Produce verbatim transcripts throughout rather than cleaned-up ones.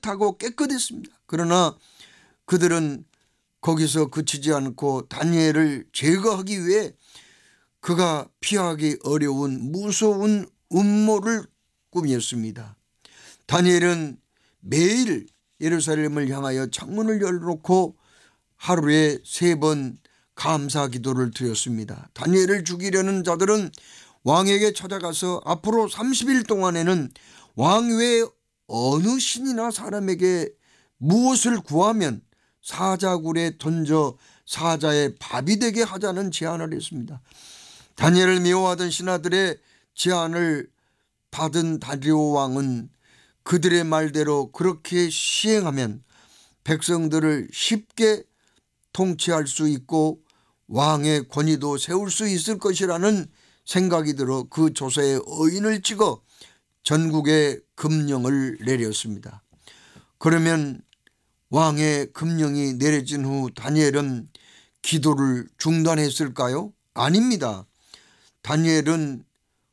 깨끗하고 깨끗했습니다. 그러나 그들은 거기서 그치지 않고 다니엘을 제거하기 위해 그가 피하기 어려운 무서운 음모를 꾸몄습니다. 다니엘은 매일 예루살렘을 향하여 창문을 열어놓고 하루에 세 번 감사 기도를 드렸습니다. 다니엘을 죽이려는 자들은 왕에게 찾아가서 앞으로 삼십 일 동안에는 왕 외에 어느 신이나 사람에게 무엇을 구하면 사자굴에 던져 사자의 밥이 되게 하자는 제안을 했습니다. 다니엘을 미워하던 신하들의 제안을 받은 다리오 왕은 그들의 말대로 그렇게 시행하면 백성들을 쉽게 통치할 수 있고 왕의 권위도 세울 수 있을 것이라는 생각이 들어 그 조서에 어인을 찍어 전국에 금령을 내렸습니다. 그러면 왕의 금령이 내려진 후 다니엘은 기도를 중단했을까요? 아닙니다. 다니엘은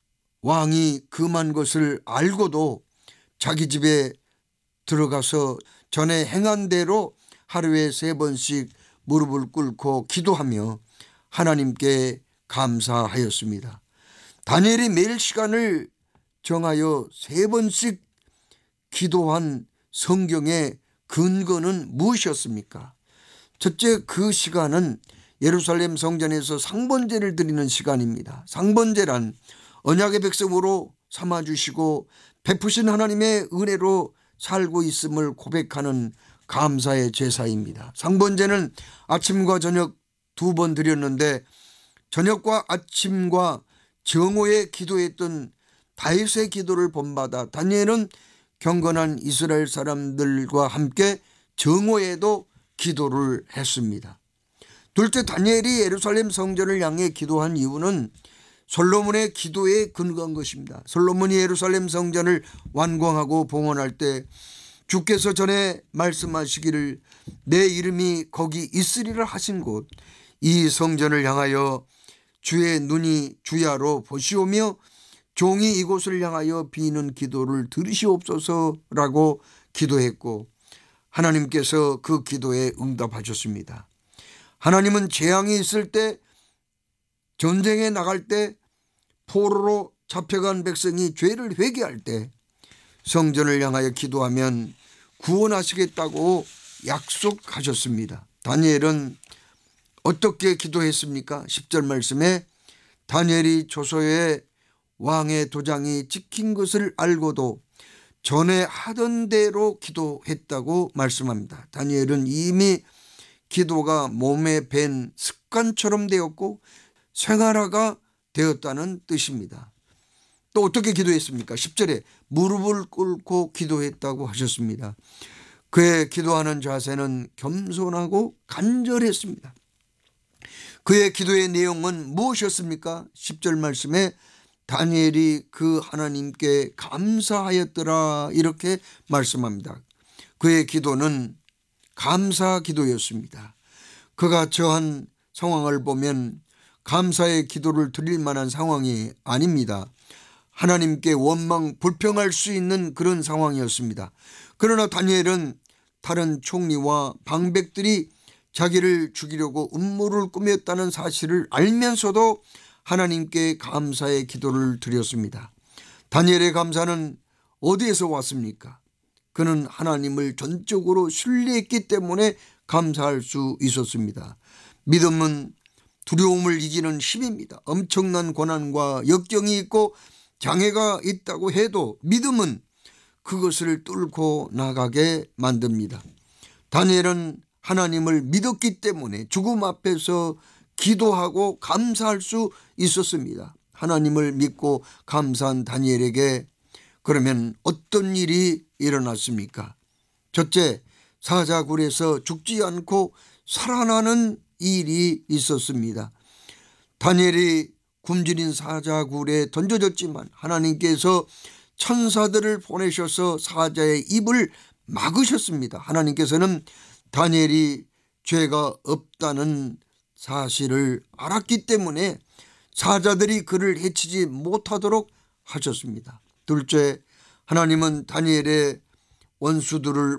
왕이 금한 것을 알고도 자기 집에 들어가서 전에 행한 대로 하루에 세 번씩 무릎을 꿇고 기도하며 하나님께 감사하였습니다. 다니엘이 매일 시간을 정하여 세 번씩 기도한 성경의 근거는 무엇이었습니까? 첫째, 그 시간은 예루살렘 성전에서 상번제를 드리는 시간입니다. 상번제란 언약의 백성으로 삼아주시고 베푸신 하나님의 은혜로 살고 있음을 고백하는 감사의 제사입니다. 상번제는 아침과 저녁 두 번 드렸는데 저녁과 아침과 정오에 기도했던 다윗의 기도를 본받아 다니엘은 경건한 이스라엘 사람들과 함께 정오에도 기도를 했습니다. 둘째, 다니엘이 예루살렘 성전을 향해 기도한 이유는 솔로몬의 기도에 근거한 것입니다. 솔로몬이 예루살렘 성전을 완공하고 봉헌할 때 주께서 전에 말씀하시기를 내 이름이 거기 있으리라 하신 곳 이 성전을 향하여 주의 눈이 주야로 보시오며 종이 이곳을 향하여 비는 기도를 들으시옵소서라고 기도했고 하나님께서 그 기도에 응답하셨습니다. 하나님은 재앙이 있을 때, 전쟁에 나갈 때, 포로로 잡혀간 백성이 죄를 회개할 때 성전을 향하여 기도하면 구원하시겠다고 약속하셨습니다. 다니엘은 어떻게 기도했습니까? 십 절 말씀에 다니엘이 조서에 왕의 도장이 찍힌 것을 알고도 전에 하던 대로 기도했다고 말씀합니다. 다니엘은 이미 기도가 몸에 밴 습관처럼 되었고 생활화가 되었다는 뜻입니다. 또 어떻게 기도했습니까? 십 절에 무릎을 꿇고 기도했다고 하셨습니다. 그의 기도하는 자세는 겸손하고 간절했습니다. 그의 기도의 내용은 무엇이었습니까? 십 절 말씀에 다니엘이 그 하나님께 감사하였더라 이렇게 말씀합니다. 그의 기도는 감사 기도였습니다. 그가 처한 상황을 보면 감사의 기도를 드릴 만한 상황이 아닙니다. 하나님께 원망 불평할 수 있는 그런 상황이었습니다. 그러나 다니엘은 다른 총리와 방백들이 자기를 죽이려고 음모를 꾸몄다는 사실을 알면서도 하나님께 감사의 기도를 드렸습니다. 다니엘의 감사는 어디에서 왔습니까? 그는 하나님을 전적으로 신뢰했기 때문에 감사할 수 있었습니다. 믿음은 두려움을 이기는 힘입니다. 엄청난 고난과 역경이 있고 장애가 있다고 해도 믿음은 그것을 뚫고 나가게 만듭니다. 다니엘은 하나님을 믿었기 때문에 죽음 앞에서 기도하고 감사할 수 있었습니다. 하나님을 믿고 감사한 다니엘에게 그러면 어떤 일이 일어났습니까? 첫째, 사자굴에서 죽지 않고 살아나는 일이 있었습니다. 다니엘이 굶주린 사자굴에 던져졌지만 하나님께서 천사들을 보내셔서 사자의 입을 막으셨습니다. 하나님께서는 다니엘이 죄가 없다는 사실을 알았기 때문에 사자들이 그를 해치지 못하도록 하셨습니다. 둘째, 하나님은 다니엘의 원수들을